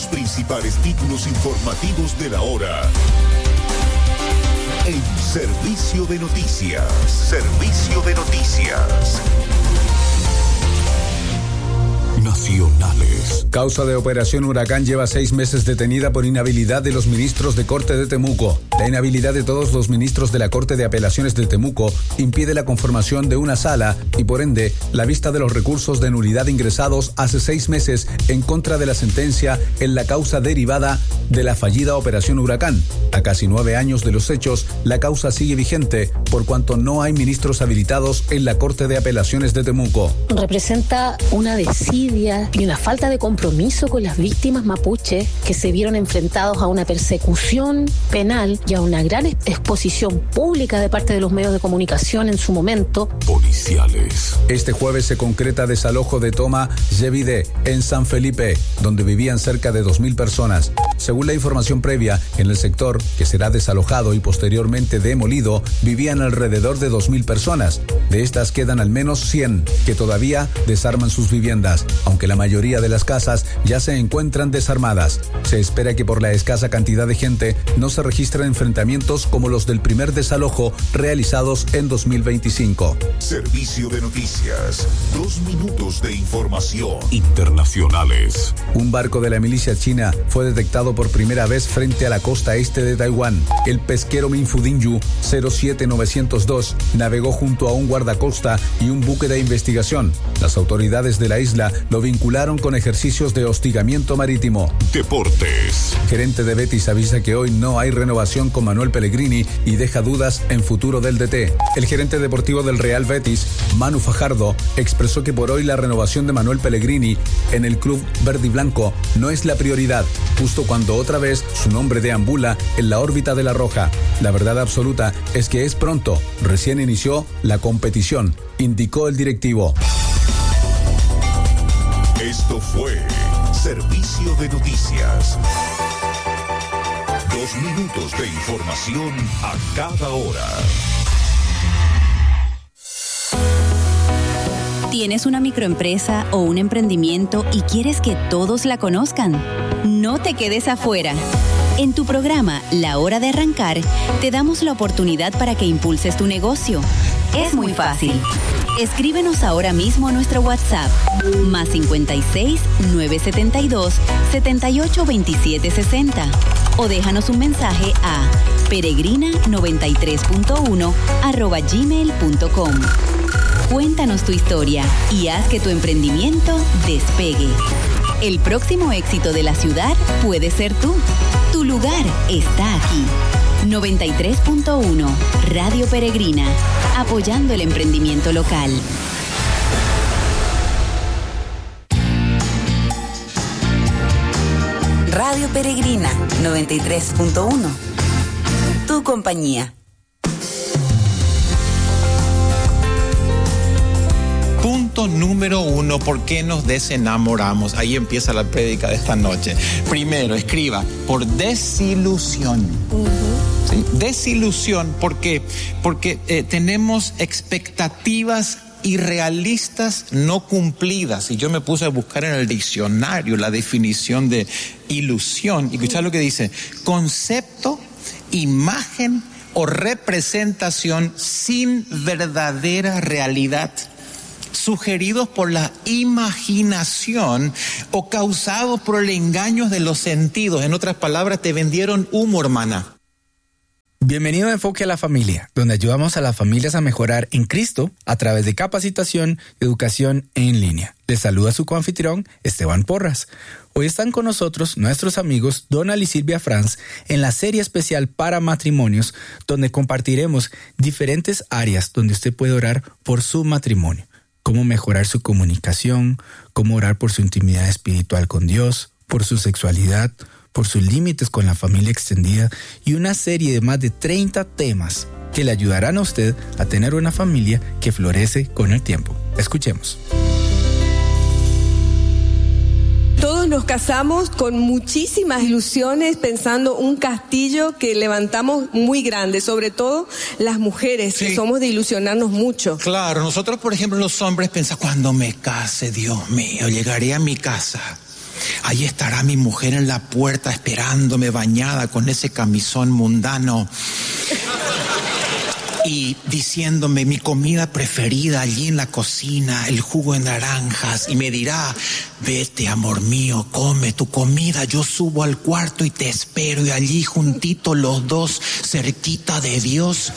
Los principales títulos informativos de la hora. En Servicio de Noticias. Servicio de Noticias. Nacionales. Causa de Operación Huracán lleva 6 meses detenida por inhabilidad de los ministros de Corte de Temuco. La inhabilidad de todos los ministros de la Corte de Apelaciones de Temuco impide la conformación de una sala y, por ende, la vista de los recursos de nulidad ingresados hace 6 meses en contra de la sentencia en la causa derivada de la fallida Operación Huracán. A casi 9 años de los hechos, la causa sigue vigente por cuanto no hay ministros habilitados en la Corte de Apelaciones de Temuco. Representa una desidia y una falta de compromiso con las víctimas mapuches que se vieron enfrentados a una persecución penal y a una gran exposición pública de parte de los medios de comunicación en su momento. Policiales. Este jueves se concreta desalojo de Toma Yevide en San Felipe, donde vivían cerca de 2.000 personas. Según la información previa, en el sector, que será desalojado y posteriormente demolido, vivían alrededor de 2.000 personas. De estas quedan al menos 100 que todavía desarman sus viviendas, aunque la mayoría de las casas ya se encuentran desarmadas. Se espera que por la escasa cantidad de gente no se registren enfrentamientos como los del primer desalojo realizados en 2025. Servicio de Noticias. 2 minutos de información. Internacionales. Un barco de la milicia china fue detectado por primera vez frente a la costa este de Taiwán. El pesquero Minfudinyu 07902 navegó junto a un guardacosta y un buque de investigación. Las autoridades de la isla lo vincularon con ejercicios de hostigamiento marítimo. Deportes. Gerente de Betis avisa que hoy no hay renovación con Manuel Pellegrini y deja dudas en futuro del DT. El gerente deportivo del Real Betis, Manu Fajardo, expresó que por hoy la renovación de Manuel Pellegrini en el club verde y blanco no es la prioridad, justo cuando otra vez su nombre deambula en la órbita de la Roja. La verdad absoluta es que es pronto, recién inició la competición, indicó el directivo. Esto fue Servicio de Noticias. 2 minutos de información a cada hora. ¿Tienes una microempresa o un emprendimiento y quieres que todos la conozcan? No te quedes afuera. En tu programa La Hora de Arrancar, te damos la oportunidad para que impulses tu negocio. Es muy fácil. Escríbenos ahora mismo a nuestro WhatsApp, +56 972 78 27 60, o déjanos un mensaje a peregrina93.1@gmail.com. Cuéntanos tu historia y haz que tu emprendimiento despegue. El próximo éxito de la ciudad puede ser tú. Tu lugar está aquí. 93.1 Radio Peregrina, apoyando el emprendimiento local. Radio Peregrina 93.1. Tu compañía. Punto número 1, ¿por qué nos desenamoramos? Ahí empieza la prédica de esta noche. Primero, escriba, por desilusión. ¿Sí? Desilusión, ¿por qué? Porque tenemos expectativas irrealistas no cumplidas. Y yo me puse a buscar en el diccionario la definición de ilusión. Y escuchad lo que dice: concepto, imagen o representación sin verdadera realidad, sugeridos por la imaginación o causados por el engaño de los sentidos. En otras palabras, te vendieron humo, hermana. Bienvenido a Enfoque a la Familia, donde ayudamos a las familias a mejorar en Cristo a través de capacitación y educación en línea. Les saluda su coanfitrión, Esteban Porras. Hoy están con nosotros nuestros amigos Donald y Silvia Franz en la serie especial para matrimonios, donde compartiremos diferentes áreas donde usted puede orar por su matrimonio. Cómo mejorar su comunicación, cómo orar por su intimidad espiritual con Dios, por su sexualidad, por sus límites con la familia extendida y una serie de más de 30 temas que le ayudarán a usted a tener una familia que florece con el tiempo. Escuchemos. Todos nos casamos con muchísimas ilusiones, pensando un castillo que levantamos muy grande, sobre todo las mujeres, sí, que somos de ilusionarnos mucho. Claro, nosotros, por ejemplo, los hombres pensamos, cuando me case, Dios mío, llegaré a mi casa ahí estará mi mujer en la puerta esperándome bañada con ese camisón mundano y diciéndome mi comida preferida allí en la cocina, el jugo de naranjas, y me dirá: vete, amor mío, come tu comida, yo subo al cuarto y te espero, y allí juntitos los dos, cerquita de Dios,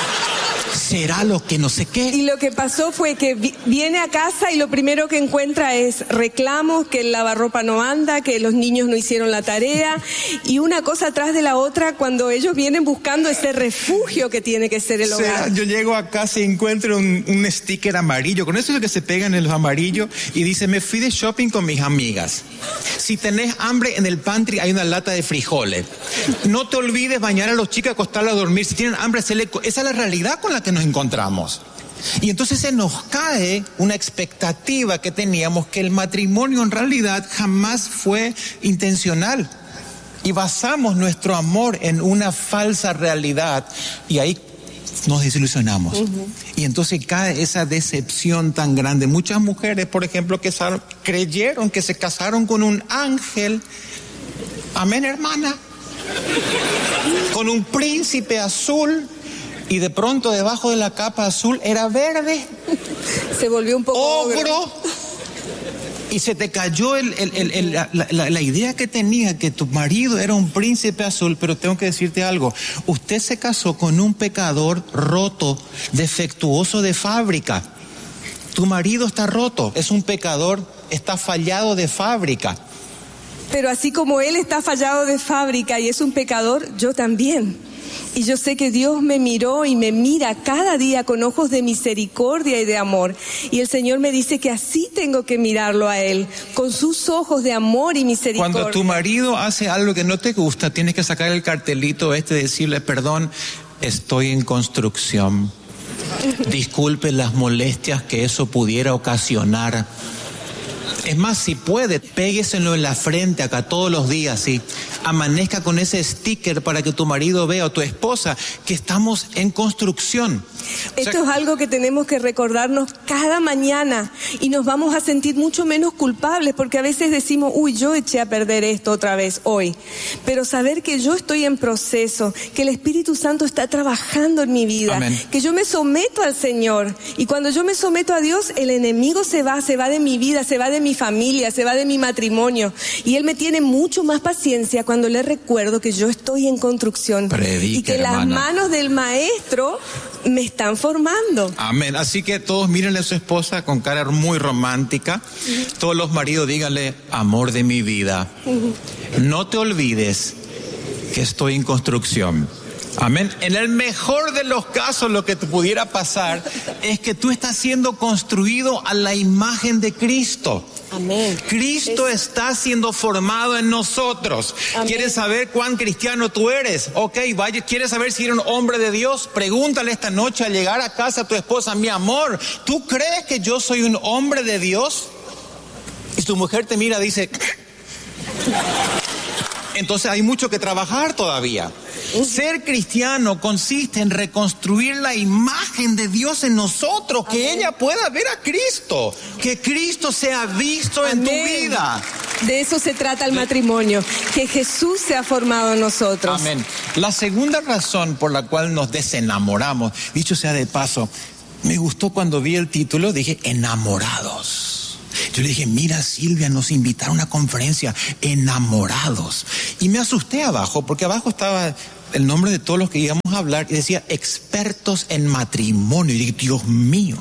será lo que no sé qué. Y lo que pasó fue que viene a casa y lo primero que encuentra es reclamos, que el lavarropa no anda, que los niños no hicieron la tarea, y una cosa atrás de la otra cuando ellos vienen buscando ese refugio que tiene que ser el hogar. Yo llego a casa y encuentro un sticker amarillo, con eso es lo que se pegan en los amarillos, y dice: me fui de shopping con mis amigas. Si tenés hambre, en el pantry hay una lata de frijoles. No te olvides bañar a los chicos, acostarlos a dormir. Si tienen hambre, esa es la realidad con la que nos encontramos. Y entonces se nos cae una expectativa que teníamos, que el matrimonio en realidad jamás fue intencional. Y basamos nuestro amor en una falsa realidad, y ahí nos desilusionamos. Y entonces cae esa decepción tan grande. Muchas mujeres, por ejemplo, que creyeron que se casaron con un ángel. Amén, hermana. Con un príncipe azul, y de pronto debajo de la capa azul era verde. Se volvió un poco ogro. Y se te cayó la idea que tenía, que tu marido era un príncipe azul. Pero tengo que decirte algo: usted se casó con un pecador roto, defectuoso de fábrica. Tu marido está roto, es un pecador, está fallado de fábrica. Pero así como él está fallado de fábrica y es un pecador, yo también. Y yo sé que Dios me miró y me mira cada día con ojos de misericordia y de amor. Y el Señor me dice que así tengo que mirarlo a Él, con sus ojos de amor y misericordia. Cuando tu marido hace algo que no te gusta, tienes que sacar el cartelito y decirle: perdón, estoy en construcción. Disculpe las molestias que eso pudiera ocasionar. Es más, si puede, pégueselo en la frente acá todos los días, ¿sí? Amanezca con ese sticker para que tu marido vea, o tu esposa, que estamos en construcción. Esto es algo que tenemos que recordarnos cada mañana, y nos vamos a sentir mucho menos culpables, porque a veces decimos: uy, yo eché a perder esto otra vez hoy. Pero saber que yo estoy en proceso, que el Espíritu Santo está trabajando en mi vida. Amén. Que yo me someto al Señor, y cuando yo me someto a Dios, el enemigo se va de mi vida, se va de mi familia, se va de mi matrimonio, y Él me tiene mucho más paciencia cuando le recuerdo que yo estoy en construcción. Predica, y que hermana. Las manos del Maestro me están formando. Amén. Así que todos mírenle a su esposa con cara muy romántica. Todos los maridos díganle: amor de mi vida, no te olvides que estoy en construcción. Amén. En el mejor de los casos, lo que te pudiera pasar es que tú estás siendo construido a la imagen de Cristo. Amén. Cristo está siendo formado en nosotros. Amén. ¿Quieres saber cuán cristiano tú eres? Ok, vaya. ¿Quieres saber si eres un hombre de Dios? Pregúntale esta noche al llegar a casa a tu esposa: mi amor, ¿tú crees que yo soy un hombre de Dios? Y tu mujer te mira y dice: entonces hay mucho que trabajar todavía. Ser cristiano consiste en reconstruir la imagen de Dios en nosotros, que Amén. Ella pueda ver a Cristo, que Cristo sea visto Amén. En tu vida. De eso se trata el matrimonio, que Jesús sea formado en nosotros. Amén. La segunda razón por la cual nos desenamoramos, dicho sea de paso, me gustó cuando vi el título, dije: enamorados. Yo le dije: mira, Silvia, nos invitaron a una conferencia, enamorados. Y me asusté abajo, porque abajo estaba el nombre de todos los que íbamos a hablar, y decía: expertos en matrimonio. Y dije: Dios mío,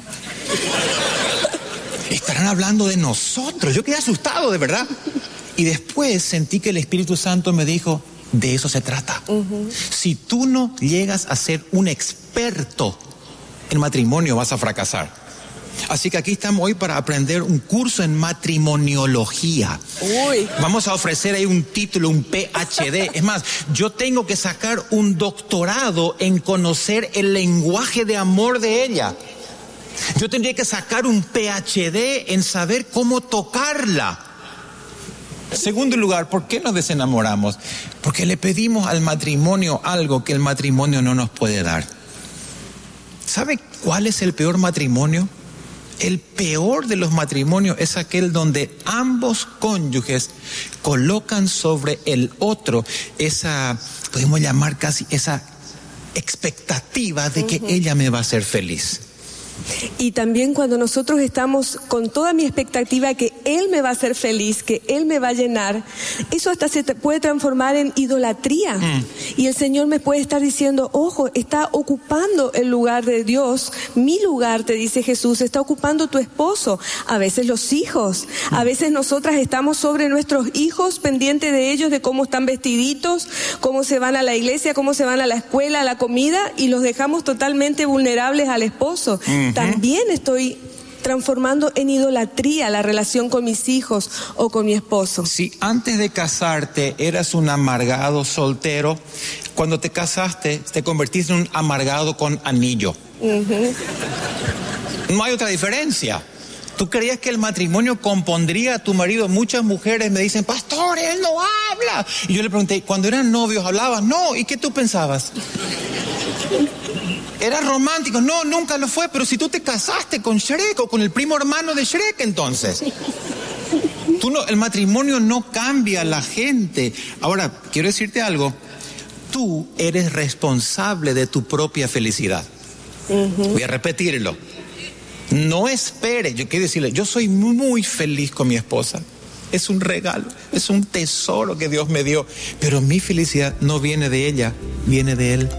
estarán hablando de nosotros. Yo quedé asustado, de verdad. Y después sentí que el Espíritu Santo me dijo: de eso se trata. Si tú no llegas a ser un experto en matrimonio, vas a fracasar. Así que aquí estamos hoy para aprender un curso en matrimoniología. Uy. Vamos a ofrecer ahí un título, un PhD. Es más, yo tengo que sacar un doctorado en conocer el lenguaje de amor de ella. Yo tendría que sacar un PhD en saber cómo tocarla. Segundo lugar, ¿por qué nos desenamoramos? Porque le pedimos al matrimonio algo que el matrimonio no nos puede dar. ¿Sabe cuál es el peor matrimonio? El peor de los matrimonios es aquel donde ambos cónyuges colocan sobre el otro esa, podemos llamar casi esa expectativa de que ella me va a hacer feliz. Y también cuando nosotros estamos con toda mi expectativa que Él me va a hacer feliz, que Él me va a llenar, eso hasta se puede transformar en idolatría. Y el Señor me puede estar diciendo, ojo, está ocupando el lugar de Dios, mi lugar, te dice Jesús, está ocupando tu esposo, a veces los hijos, a veces nosotras estamos sobre nuestros hijos, pendientes de ellos, de cómo están vestiditos, cómo se van a la iglesia, cómo se van a la escuela, a la comida, y los dejamos totalmente vulnerables al esposo. También estoy transformando en idolatría la relación con mis hijos o con mi esposo. Si antes de casarte eras un amargado soltero, cuando te casaste te convertiste en un amargado con anillo. No hay otra diferencia. ¿Tú creías que el matrimonio compondría a tu marido? Muchas mujeres me dicen, pastor, él no habla. Y yo le pregunté, cuando eran novios hablabas. No, ¿y qué tú pensabas? ¿Era romántico? No, nunca lo fue. Pero si tú te casaste con Shrek o con el primo hermano de Shrek, entonces. El matrimonio no cambia a la gente. Ahora, quiero decirte algo. Tú eres responsable de tu propia felicidad. Voy a repetirlo. No espere. Yo quiero decirle, yo soy muy feliz con mi esposa. Es un regalo, es un tesoro que Dios me dio. Pero mi felicidad no viene de ella, viene de Él.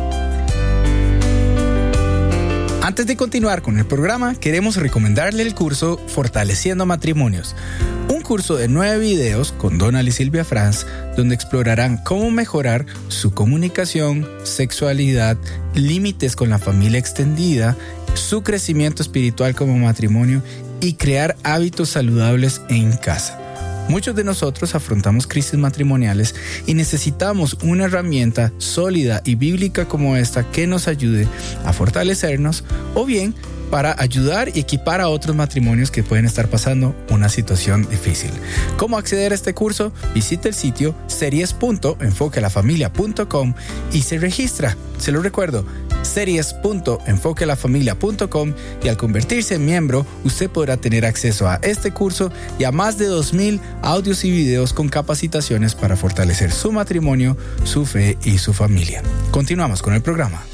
Antes de continuar con el programa, queremos recomendarle el curso Fortaleciendo Matrimonios. Un curso de 9 videos con Donald y Silvia Franz, donde explorarán cómo mejorar su comunicación, sexualidad, límites con la familia extendida, su crecimiento espiritual como matrimonio y crear hábitos saludables en casa. Muchos de nosotros afrontamos crisis matrimoniales y necesitamos una herramienta sólida y bíblica como esta que nos ayude a fortalecernos o bien para ayudar y equipar a otros matrimonios que pueden estar pasando una situación difícil. ¿Cómo acceder a este curso? Visite el sitio series.enfoquealafamilia.com y se registra. Se lo recuerdo, series.enfoquealafamilia.com, y al convertirse en miembro, usted podrá tener acceso a este curso y a más de 2,000 audios y videos con capacitaciones para fortalecer su matrimonio, su fe y su familia. Continuamos con el programa.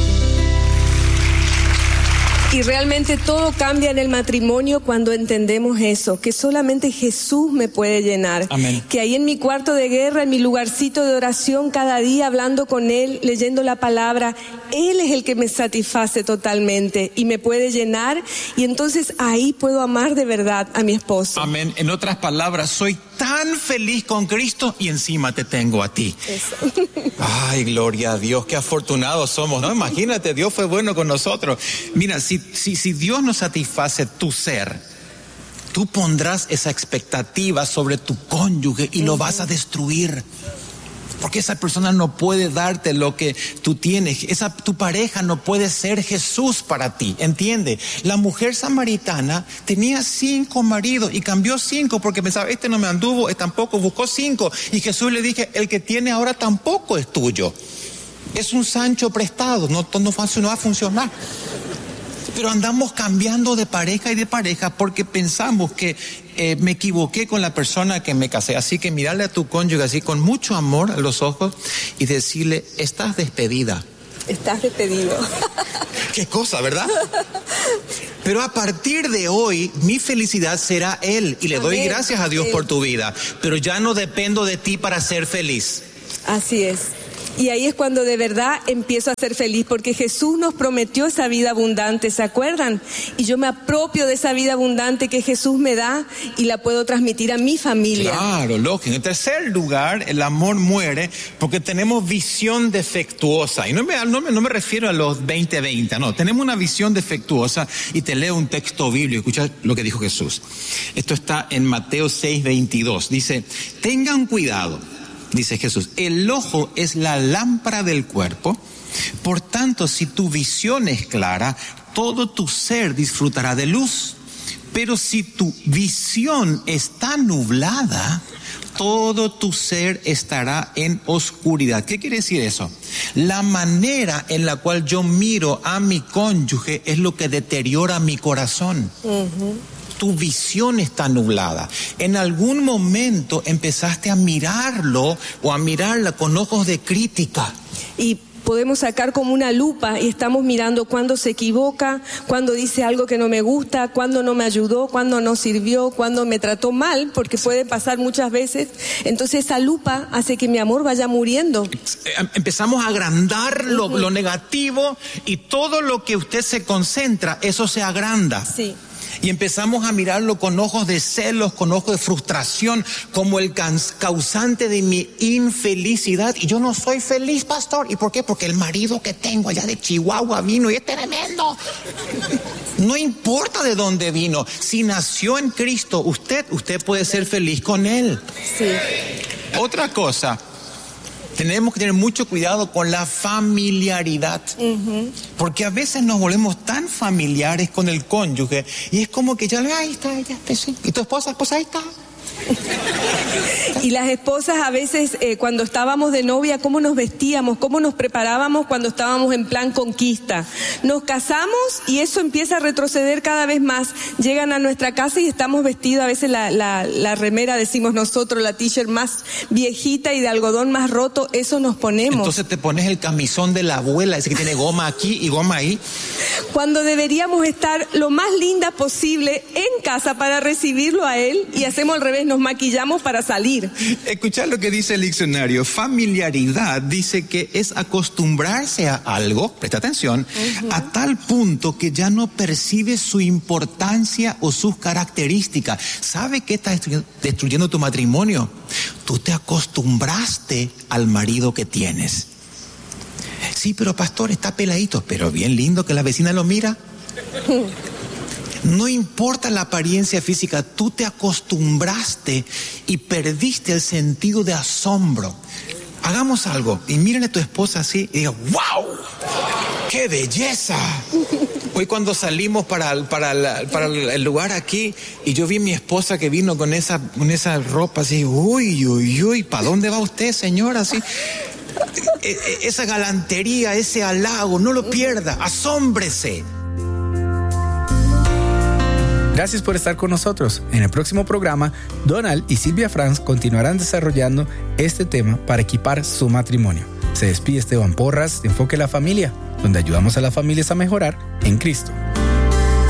Y realmente todo cambia en el matrimonio cuando entendemos eso, que solamente Jesús me puede llenar. Amén. Que ahí en mi cuarto de guerra, en mi lugarcito de oración, cada día hablando con Él, leyendo la palabra, Él es el que me satisface totalmente y me puede llenar, y entonces ahí puedo amar de verdad a mi esposo. Amén. En otras palabras, soy tan feliz con Cristo y encima te tengo a ti. Eso. Ay, gloria a Dios, qué afortunados somos, ¿no? Imagínate, Dios fue bueno con nosotros. Mira, si Dios no satisface tu ser, tú pondrás esa expectativa sobre tu cónyuge y lo vas a destruir. Porque esa persona no puede darte lo que tú tienes. Tu pareja no puede ser Jesús para ti, ¿entiende? La mujer samaritana tenía 5 maridos y cambió 5 porque pensaba, este no me anduvo, tampoco buscó 5. Y Jesús le dije, el que tiene ahora tampoco es tuyo. Es un Sancho prestado, no va a funcionar. Pero andamos cambiando de pareja y de pareja porque pensamos que me equivoqué con la persona que me casé. Así que mirarle a tu cónyuge así con mucho amor a los ojos y decirle, estás despedida. Estás despedido. Qué cosa, ¿verdad? Pero a partir de hoy, mi felicidad será Él. Y le doy gracias a Dios por tu vida. Pero ya no dependo de ti para ser feliz. Así es. Y ahí es cuando de verdad empiezo a ser feliz, porque Jesús nos prometió esa vida abundante, ¿se acuerdan? Y yo me apropio de esa vida abundante que Jesús me da y la puedo transmitir a mi familia. Claro, lógico. En tercer lugar, el amor muere porque tenemos visión defectuosa. Y no me refiero a los 20-20, no. Tenemos una visión defectuosa y te leo un texto bíblico. Escucha lo que dijo Jesús. Esto está en Mateo 6:22. Dice, tengan cuidado. Dice Jesús, el ojo es la lámpara del cuerpo, por tanto, si tu visión es clara, todo tu ser disfrutará de luz. Pero si tu visión está nublada, todo tu ser estará en oscuridad. ¿Qué quiere decir eso? La manera en la cual yo miro a mi cónyuge es lo que deteriora mi corazón. Tu visión está nublada. En algún momento empezaste a mirarlo o a mirarla con ojos de crítica. Y podemos sacar como una lupa y estamos mirando cuándo se equivoca, cuándo dice algo que no me gusta, cuándo no me ayudó, cuándo no sirvió, cuándo me trató mal, porque puede pasar muchas veces. Entonces esa lupa hace que mi amor vaya muriendo. Empezamos a agrandar lo negativo y todo lo que usted se concentra, eso se agranda. Sí. Y empezamos a mirarlo con ojos de celos, con ojos de frustración, como el causante de mi infelicidad. Y yo no soy feliz, pastor. ¿Y por qué? Porque el marido que tengo allá de Chihuahua vino y es tremendo. No importa de dónde vino. Si nació en Cristo, usted puede ser feliz con él. Sí. Otra cosa. Tenemos que tener mucho cuidado con la familiaridad, porque a veces nos volvemos tan familiares con el cónyuge y es como que ya, ahí está, ella, sí. ¿Y tu esposa? Pues ahí está. Y las esposas a veces cuando estábamos de novia, ¿cómo nos vestíamos? ¿Cómo nos preparábamos cuando estábamos en plan conquista? Nos casamos y eso empieza a retroceder cada vez más. Llegan a nuestra casa y estamos vestidos, a veces la remera, decimos nosotros, la t-shirt más viejita y de algodón más roto, eso nos ponemos. Entonces te pones el camisón de la abuela, ese que tiene goma aquí y goma ahí. Cuando deberíamos estar lo más linda posible en casa para recibirlo a él, y hacemos al revés, nos maquillamos para salir. Escuchad lo que dice el diccionario. Familiaridad dice que es acostumbrarse a algo, presta atención, a tal punto que ya no percibes su importancia o sus características. ¿Sabe qué está destruyendo tu matrimonio? Tú te acostumbraste al marido que tienes. Sí, pero pastor, está peladito, pero bien lindo que la vecina lo mira. No importa la apariencia física, tú te acostumbraste y perdiste el sentido de asombro. Hagamos algo y miren a tu esposa así y digan, ¡wow! ¡Qué belleza! Hoy cuando salimos para el lugar aquí y yo vi a mi esposa que vino con esa ropa así, uy, ¿para dónde va usted, señora? Así, esa galantería, ese halago, no lo pierda, asómbrese. Gracias por estar con nosotros. En el próximo programa, Donald y Silvia Franz continuarán desarrollando este tema para equipar su matrimonio. Se despide Esteban Porras de Enfoque a la Familia, donde ayudamos a las familias a mejorar en Cristo.